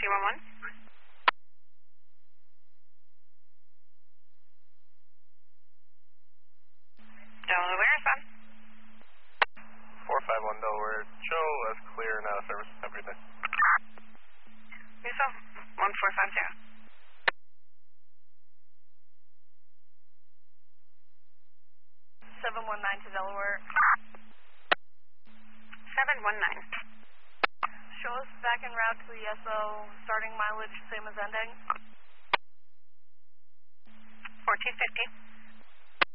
C11. Delaware, son. 451 Delaware. Show as clear and out of service every day. Mesa, 1450. 719 to Delaware. 719. Show us back en route to the ESO, starting mileage same as ending. 1450.